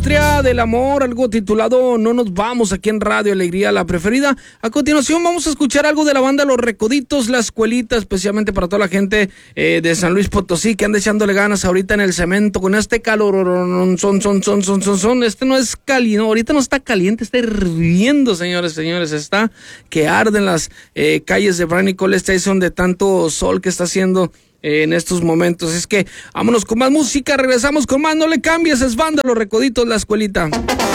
industria del amor, algo titulado No nos vamos, aquí en Radio Alegría, la preferida. A continuación vamos a escuchar algo de la banda Los Recoditos, La Escuelita, especialmente para toda la gente de San Luis Potosí que anda echándole ganas ahorita en el cemento con este calor. Este no es caliente, ahorita no está caliente, está hirviendo, señores, está que arden las calles de Bryan y College Station de tanto sol que está haciendo en estos momentos. Es que vámonos con más música, regresamos con más, no le cambies, es banda Los Recoditos, La Escuelita.